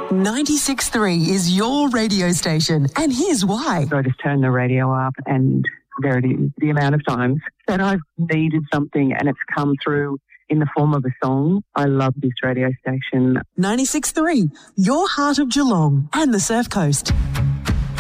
96.3 is your radio station, and here's why. So I just turn the radio up and there it is. The amount of times that I've needed something and it's come through in the form of a song. I love this radio station. 96.3, your heart of Geelong and the Surf Coast.